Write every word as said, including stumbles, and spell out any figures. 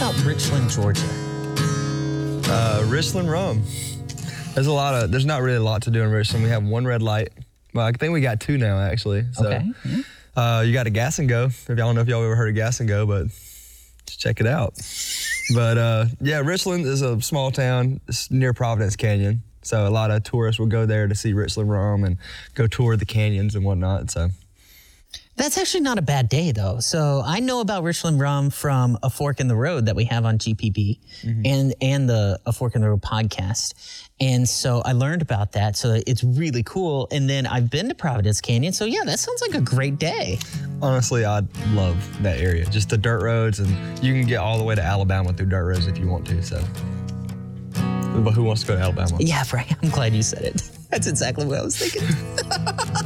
about Richland, Georgia? Uh, Richland rum. There's a lot of, there's not really a lot to do in Richland. We have one red light. Well, I think we got two now, actually. So, Okay. Yeah. uh, you got a Gas and Go. If y'all don't know if y'all ever heard of Gas and Go, but just check it out. But uh, yeah, Richland is a small town. It's near Providence Canyon. So a lot of tourists will go there to see Richland rum and go tour the canyons and whatnot. So That's actually not a bad day, though. So I know about Richland rum from A Fork in the Road that we have on G P B mm-hmm. and and the A Fork in the Road podcast. And so I learned about that. So it's really cool. And then I've been to Providence Canyon. So yeah, that sounds like a great day. honestly, I love that area. Just the dirt roads, and you can get all the way to Alabama through dirt roads if you want to. So, but who wants to go to Alabama? Yeah, Frank, I'm glad you said it. That's exactly what I was thinking.